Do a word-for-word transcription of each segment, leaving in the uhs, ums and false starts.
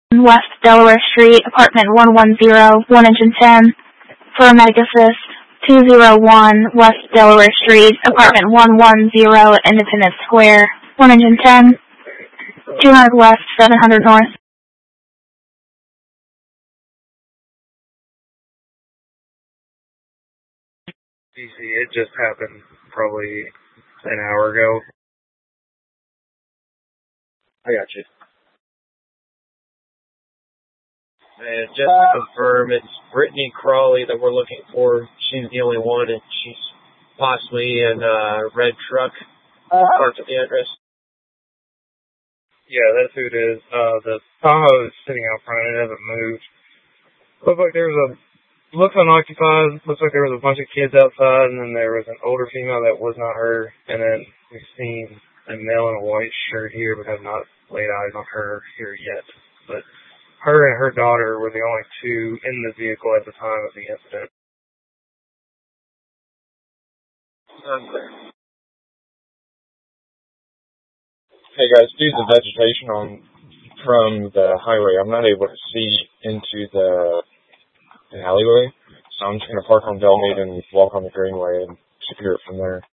West Delaware Street, apartment one one zero, one engine ten. For medic assist, two oh one West Delaware Street, apartment one one zero, Independence Square, one engine ten. two hundred West, seven hundred North. D C, it just happened probably an hour ago. I got you. And just to confirm, it's Brittany Crawley that we're looking for. She's the only one, and she's possibly in a red truck. Parked at the address. Yeah, that's who it is. Uh, the Tahoe is sitting out front. It hasn't moved. Looks like there was a looks unoccupied. Looks like there was a bunch of kids outside, and then there was an older female that was not her. And then we've seen a male in a white shirt here, but have not laid eyes on her here yet. But her and her daughter were the only two in the vehicle at the time of the incident. Unclear. Hey guys, due to the vegetation on from the highway, I'm not able to see into the, the alleyway, so I'm just going to park on Belmead and walk on the Greenway and secure it from there.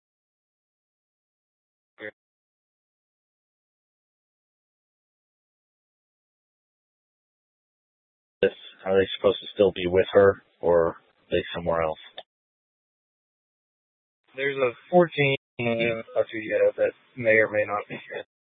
Are they supposed to still be with her, or are they somewhere else? There's a fourteen up to you that may or may not be here.